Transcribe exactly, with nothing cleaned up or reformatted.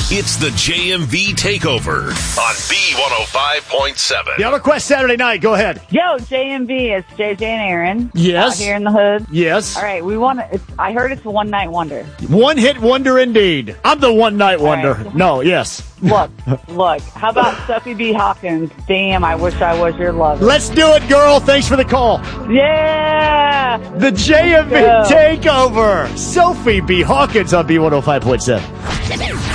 It's the J M V Takeover on B one oh five point seven. The other Quest Saturday night. Go ahead. Yo, J M V, it's J J and Aaron. Yes. Out here in the hood. Yes. All right, we want to, I heard it's a one-night wonder. One-hit wonder indeed. I'm the one-night wonder. right. No, yes. Look, look, how about Sophie B. Hawkins? Damn, I wish I was your lover. Let's do it, girl. Thanks for the call. Yeah! The J M V Go. Takeover. Sophie B. Hawkins on B one oh five point seven.